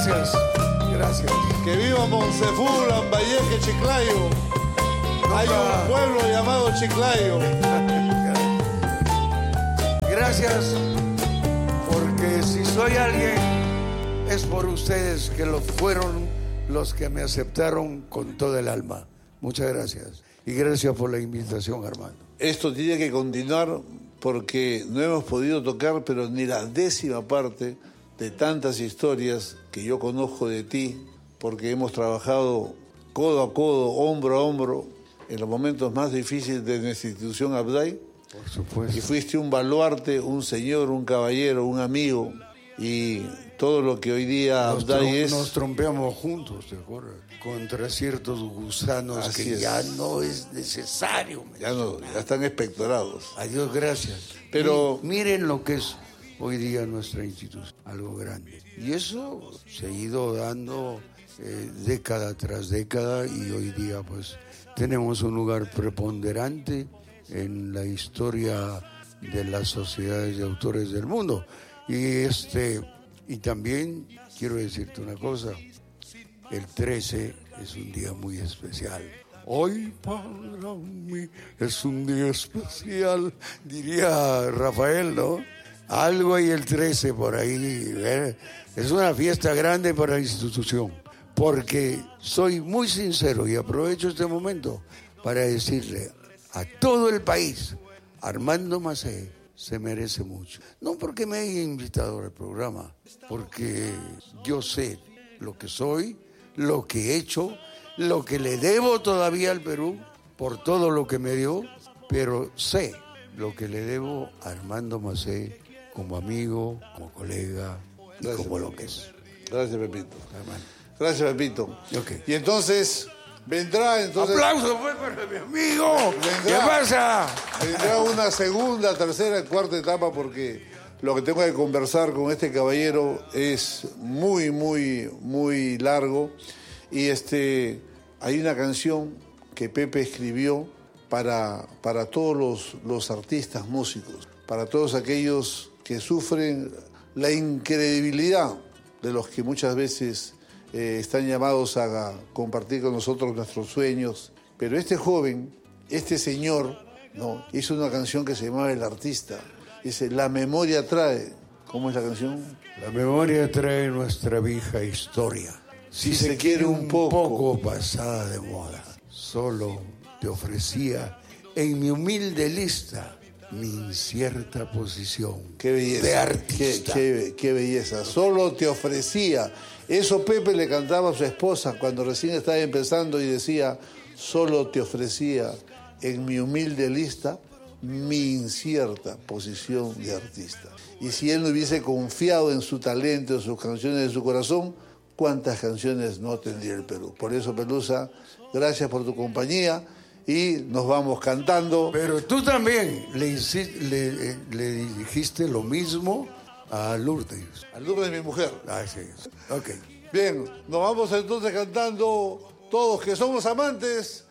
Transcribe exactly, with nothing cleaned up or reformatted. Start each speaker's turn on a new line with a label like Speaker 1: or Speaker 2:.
Speaker 1: Gracias, gracias.
Speaker 2: Que viva Monsefú, Lambayeque, Chiclayo.
Speaker 1: Nunca...
Speaker 2: Hay un pueblo llamado Chiclayo.
Speaker 1: Gracias, porque si soy alguien es por ustedes, que lo fueron los que me aceptaron con todo el alma. Muchas gracias. Y gracias por la invitación, Armando.
Speaker 2: Esto tiene que continuar porque no hemos podido tocar, pero ni la décima parte de tantas historias que yo conozco de ti, porque hemos trabajado codo a codo, hombro a hombro, en los momentos más difíciles de nuestra institución Abday.
Speaker 1: Por supuesto.
Speaker 2: Y fuiste un baluarte, un señor, un caballero, un amigo, y todo lo que hoy día
Speaker 1: nos
Speaker 2: Abday
Speaker 1: trom
Speaker 2: es...
Speaker 1: Nos trompeamos juntos, ¿te acuerdas? Contra ciertos gusanos. Así que es. Ya no es necesario.
Speaker 2: Ya no, ya están expectorados.
Speaker 1: Adiós, gracias.
Speaker 2: Pero...
Speaker 1: Y miren lo que es hoy día nuestra institución, algo grande. Y eso se ha ido dando eh, década tras década, y hoy día pues tenemos un lugar preponderante en la historia de las sociedades de autores del mundo. Y este y también quiero decirte una cosa, el trece es un día muy especial. Hoy para mí es un día especial, diría Rafael, ¿no? Algo hay el trece por ahí, ¿eh? Es una fiesta grande para la institución, porque soy muy sincero y aprovecho este momento para decirle a todo el país, Armando Macé se merece mucho. No porque me haya invitado al programa, porque yo sé lo que soy, lo que he hecho, lo que le debo todavía al Perú por todo lo que me dio, pero sé lo que le debo a Armando Macé como amigo, como colega y Gracias, como lo que es.
Speaker 2: Gracias, Pepito. Hermano. Gracias, Pepito.
Speaker 1: Okay.
Speaker 2: Y entonces... Vendrá entonces...
Speaker 1: ¡Aplausos pues para mi amigo! Vendrá, ¿qué pasa?
Speaker 2: Vendrá una segunda, tercera, cuarta etapa, porque lo que tengo que conversar con este caballero es muy, muy, muy largo. Y este, hay una canción que Pepe escribió para, para todos los, los artistas músicos, para todos aquellos que sufren la incredibilidad de los que muchas veces... Eh, están llamados a compartir con nosotros nuestros sueños, pero este joven, este señor, no, hizo una canción que se llamaba El Artista. Dice, la memoria trae. ¿Cómo es la canción?
Speaker 1: La memoria trae nuestra vieja historia. Si, si se, se quiere un poco, poco pasada de moda, solo te ofrecía en mi humilde lista mi incierta posición.
Speaker 2: Qué belleza.
Speaker 1: De artista.
Speaker 2: Qué, qué, qué belleza. Solo te ofrecía. Eso Pepe le cantaba a su esposa cuando recién estaba empezando y decía, solo te ofrecía en mi humilde lista mi incierta posición de artista. Y si él no hubiese confiado en su talento, en sus canciones de su corazón, ¿cuántas canciones no tendría el Perú? Por eso, Pelusa, gracias por tu compañía y nos vamos cantando.
Speaker 1: Pero tú también le, le, le dijiste lo mismo a Lourdes.
Speaker 2: A Lourdes, mi mujer.
Speaker 1: Ah, sí. Ok.
Speaker 2: Bien, nos vamos entonces cantando todos que somos amantes